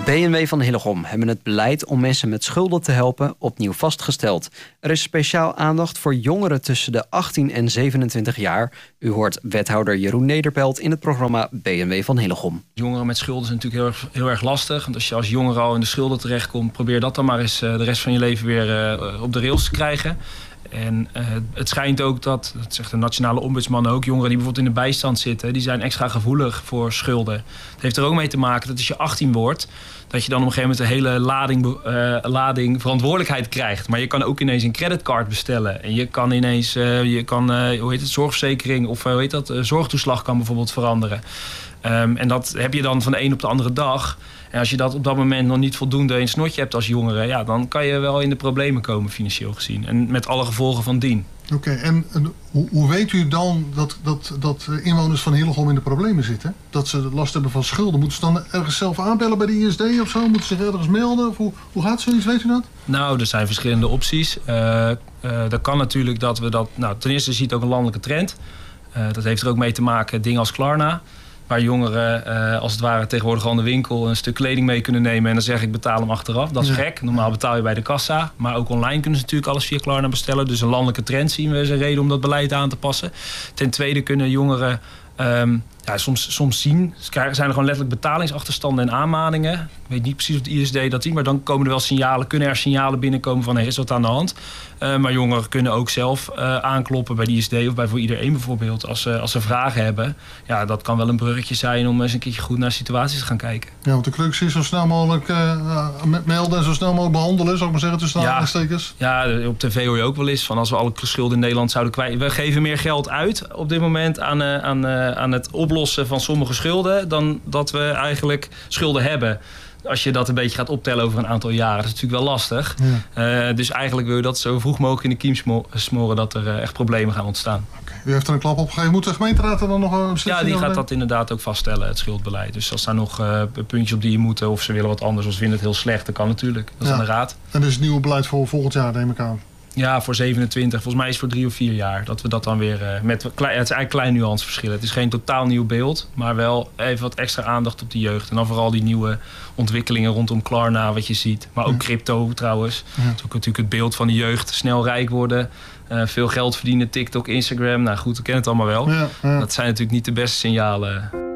B&W van Hillegom hebben het beleid om mensen met schulden te helpen opnieuw vastgesteld. Er is speciaal aandacht voor jongeren tussen de 18 en 27 jaar. U hoort wethouder Jeroen Nederpelt in het programma B&W van Hillegom. Jongeren met schulden is natuurlijk heel erg lastig. Want als je als jongere al in de schulden terechtkomt, probeer dat dan maar eens de rest van je leven weer op de rails te krijgen. En het schijnt ook dat zegt de nationale ombudsman ook, jongeren die bijvoorbeeld in de bijstand zitten, die zijn extra gevoelig voor schulden. Het heeft er ook mee te maken dat als je 18 wordt, dat je dan op een gegeven moment een hele lading verantwoordelijkheid krijgt. Maar je kan ook ineens een creditcard bestellen. En je kan ineens, zorgverzekering of zorgtoeslag kan bijvoorbeeld veranderen. En dat heb je dan van de een op de andere dag. En als je dat op dat moment nog niet voldoende in het snotje hebt als jongere, ja, dan kan je wel in de problemen komen financieel gezien. En met alle gevolgen van dien. Oké, en hoe weet u dan dat inwoners van Hillegom in de problemen zitten? Dat ze last hebben van schulden? Moeten ze dan ergens zelf aanbellen bij de ISD of zo? Moeten ze zich ergens melden? Of hoe gaat zoiets? Weet u dat? Nou, er zijn verschillende opties. Dat kan natuurlijk dat we dat... Nou, ten eerste ziet ook een landelijke trend. Dat heeft er ook mee te maken, dingen als Klarna. Waar jongeren als het ware tegenwoordig al in de winkel een stuk kleding mee kunnen nemen. En dan zeg ik betaal hem achteraf. Dat is gek. Normaal betaal je bij de kassa. Maar ook online kunnen ze natuurlijk alles via Klarna bestellen. Dus een landelijke trend zien we als een reden om dat beleid aan te passen. Ten tweede kunnen jongeren soms zien. Zijn er gewoon letterlijk betalingsachterstanden en aanmaningen. Ik weet niet precies of de ISD dat ziet. Maar dan komen er wel signalen. Kunnen er signalen binnenkomen van er is wat aan de hand. Maar jongeren kunnen ook zelf aankloppen bij de ISD of bij Voor Iedereen bijvoorbeeld. Als ze vragen hebben. Ja, dat kan wel een bruggetje zijn om eens een keertje goed naar situaties te gaan kijken. Ja, want de crux is zo snel mogelijk melden en zo snel mogelijk behandelen. Zou ik maar zeggen tussen de aanstekers. Ja, op tv hoor je ook wel eens van als we alle schulden in Nederland zouden kwijt. We geven meer geld uit op dit moment aan het oplossen van sommige schulden dan dat we eigenlijk schulden hebben. Als je dat een beetje gaat optellen over een aantal jaren, dat is natuurlijk wel lastig. Ja. Dus eigenlijk wil je dat zo vroeg mogelijk in de kiem smoren dat er echt problemen gaan ontstaan. Okay. U heeft er een klap op gegeven. Moet de gemeenteraad er dan nog een beslissing? Ja, die gaat dat inderdaad ook vaststellen, het schuldbeleid. Dus als daar nog puntjes op die je moeten of ze willen wat anders of ze vinden het heel slecht, dat kan natuurlijk. Dat is aan de raad. En dat is het nieuwe beleid voor volgend jaar, neem ik aan. Ja, voor 27. Volgens mij is het voor 3 of 4 jaar. Dat we dat dan weer het is eigenlijk klein nuanceverschillen. Het is geen totaal nieuw beeld. Maar wel even wat extra aandacht op de jeugd. En dan vooral die nieuwe ontwikkelingen rondom Klarna wat je ziet. Maar ook crypto trouwens. Ja. Dat is ook natuurlijk het beeld van de jeugd. Snel rijk worden. Veel geld verdienen. TikTok, Instagram. Nou goed, we kennen het allemaal wel. Ja. Dat zijn natuurlijk niet de beste signalen.